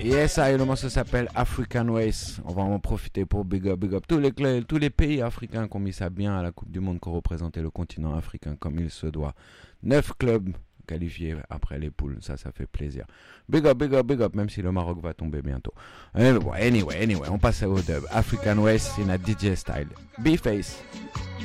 Yes, le morceau s'appelle African Race. On va en profiter pour big up tous les pays africains qui ont mis ça bien à la Coupe du Monde, qui ont représenté le continent africain comme il se doit. 9 clubs qualifiés après les poules, ça fait plaisir. Big up, même si le Maroc va tomber bientôt. Anyway, on passe au dub. African Race in a DJ style. B-Face.